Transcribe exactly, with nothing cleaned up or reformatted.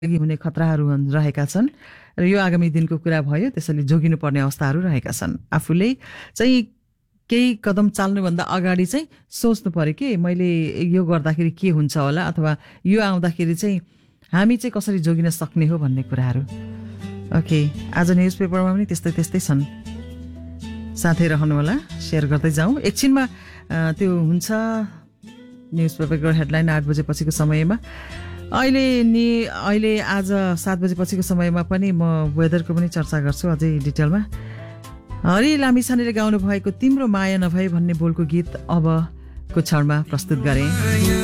हुने खतराहरू रहेका छन् र यो आगामी दिनको कुरा भयो। त्यसैले जोगिनुपर्ने अवस्थाहरू रहेका छन्। आफूले चाहिँ केही कदम चाल्नुभन्दा अगाडि चाहिँ सोच्नु पर्यो कि मैले यो गर्दाखेरि के हुन्छ होला, अथवा यो आउँदाखेरि चाहिँ हामी चाहिँ कसरी जोगिन सक्ने हो भन्ने कुराहरू। ओके, आज न्युज पेपरमा पनि त्यस्तै त्यस्तै छन्। साथै रहनुहोला, सेयर गर्दै जाउँ। एकछिनमा त्यो हुन्छ न्युज पेपरको हेडलाइन आठ बजेपछिको समयमा। अहिले नि अहिले आज सात बजेपछिको समयमा पनि म वेदरको पनि चर्चा गर्छु अझै डिटेलमा। हरि लामिछानेले गाउनु भएको तिम्रो माया नभए भन्ने बोलको गीत अबको क्षणमा प्रस्तुत गरेँ।